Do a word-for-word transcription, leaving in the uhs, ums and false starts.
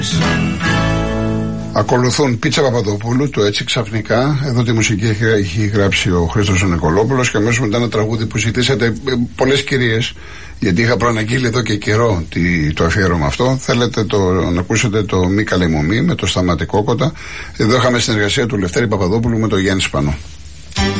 Ακολουθούν Πίτσα Παπαδοπούλου, το Έτσι Ξαφνικά. Εδώ τη μουσική έχει, έχει γράψει ο Χρήστος ο Νικολόπουλος. Και αμέσως μετά ένα τραγούδι που ζητήσατε πολλές κυρίες, γιατί είχα προαναγγείλει εδώ και καιρό το αφιέρωμα αυτό. Θέλετε το, να ακούσετε το Μη Καλαϊμωμή με το Σταμάτη Κόκοτα. Εδώ είχαμε συνεργασία του Λευτέρη Παπαδόπουλου με τον Γιάννη Σπανό.